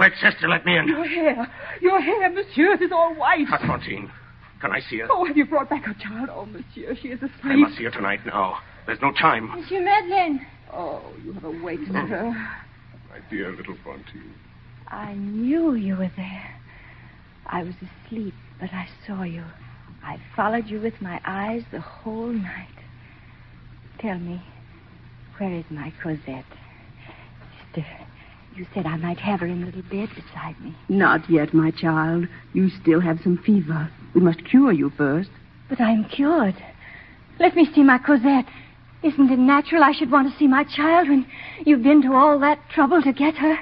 right, sister. Let me in. Your hair, monsieur. It is all white. Fantine, can I see her? Oh, have you brought back her child? Oh, monsieur, she is asleep. I must see her tonight now. There's no time. Monsieur Madeleine. Oh, you have awakened her. My dear little Fantine. I knew you were there. I was asleep, but I saw you. I followed you with my eyes the whole night. Tell me, where is my Cosette? Sister, you said I might have her in the little bed beside me. Not yet, my child. You still have some fever. We must cure you first. But I'm cured. Let me see my Cosette. Isn't it natural I should want to see my child when you've been to all that trouble to get her?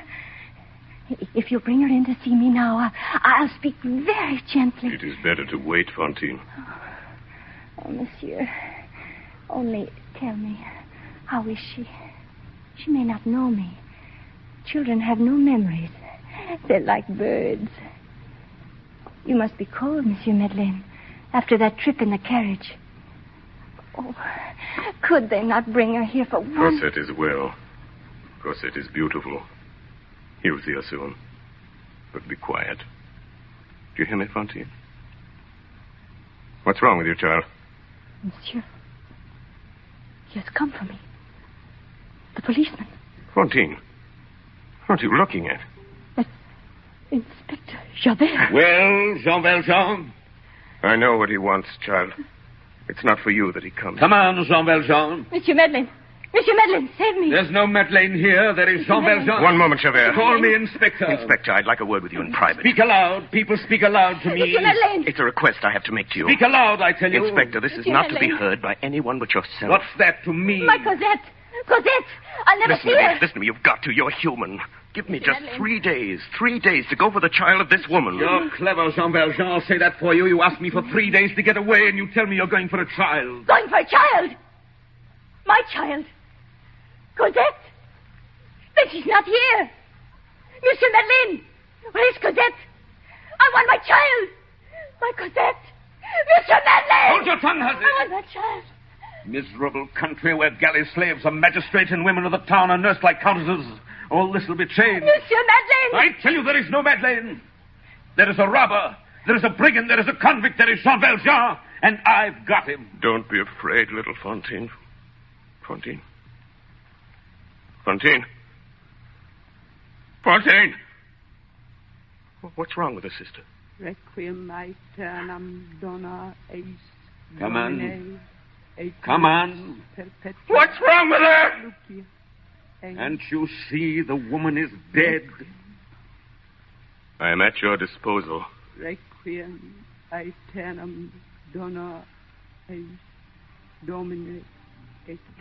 If you bring her in to see me now, I'll speak very gently. It is better to wait, Fantine. Oh, monsieur, only tell me, how is she? She may not know me. Children have no memories. They're like birds. You must be cold, Monsieur Madeleine, after that trip in the carriage. Oh, could they not bring her here for once? Cosette is well. Cosette is beautiful. He'll see her soon. But be quiet. Do you hear me, Fantine? What's wrong with you, child? Monsieur, he has come for me. The policeman. Fantine, what are you looking at? That's Inspector Javert. Well, Jean Valjean? I know what he wants, child. It's not for you that he comes. Come on, Jean Valjean. Monsieur Madeleine. Monsieur Madeleine, save me. There's no Madeleine here. There is Jean Valjean. One moment, Javert. Call me Inspector. Inspector, I'd like a word with you in private. Speak aloud. People speak aloud to me. Monsieur Madeleine. It's a request I have to make to you. Speak aloud, I tell you. Inspector, this is Monsieur not to be Madeleine. heard by anyone but yourself. What's that to me? My Cosette. Cosette. I'll never Listen see to her. me. Listen to me. You've got to. You're human. Give me Monsieur just Madeleine. 3 days. 3 days to go for the child of this woman. You're clever, Jean Valjean. I'll say that for you. You asked me for 3 days to get away, and you tell me you're going for a child. Going for a child. My child. Cosette. Then she's not here. Monsieur Madeleine. Where is Cosette? I want my child. My Cosette. Monsieur Madeleine. Hold your tongue, hussy. I want my child. Miserable country where galley slaves are magistrates and women of the town are nursed like countesses. All this will be changed. Monsieur Madeleine. I tell you, there is no Madeleine. There is a robber. There is a brigand. There is a convict. There is Jean Valjean. And I've got him. Don't be afraid, little Fantine. Fantine. Fantine. Fantine. What's wrong with her, sister? Requiem aeternam dona eis. Come on. Domine, et Come on. perpetua What's wrong with her? Lucia. Can't you see the woman is dead? I am at your disposal. Requiem aeternam dona eis. Domine et